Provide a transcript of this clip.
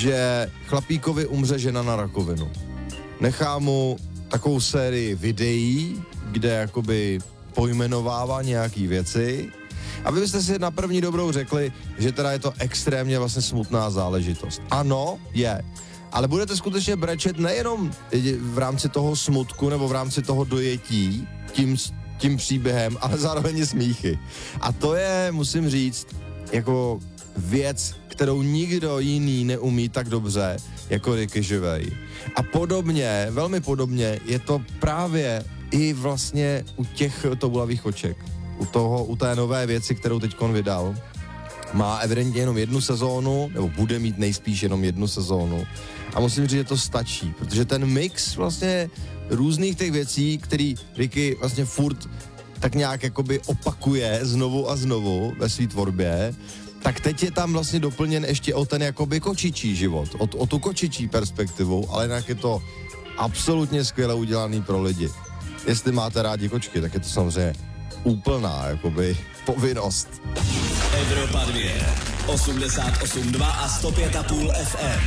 že chlapíkovi umře žena na rakovinu. Nechá mu takovou sérii videí, kde jakoby pojmenovává nějaký věci. A vy byste si na první dobrou řekli, že teda je to extrémně vlastně smutná záležitost. Ano, je. Ale budete skutečně brečet nejenom v rámci toho smutku nebo v rámci toho dojetí tím příběhem, ale zároveň i smíchy. A to je, musím říct, jako věc, kterou nikdo jiný neumí tak dobře jako Ricky Gervais. A podobně, velmi podobně, je to právě i vlastně u těch toulavých koček. U té nové věci, kterou teďkon vydal. Má evidentně jenom jednu sezónu, nebo bude mít nejspíš jenom jednu sezónu. A musím říct, že to stačí, protože ten mix vlastně různých těch věcí, který Ricky vlastně furt tak nějak jakoby opakuje znovu a znovu ve své tvorbě, tak teď je tam vlastně doplněn ještě o ten jakoby kočičí život, o tu kočičí perspektivu, ale jinak je to absolutně skvěle udělaný pro lidi. Jestli máte rádi kočky, tak je to samozřejmě úplná jakoby povinnost. Evropa 2, 88,2 a 105,5 FM.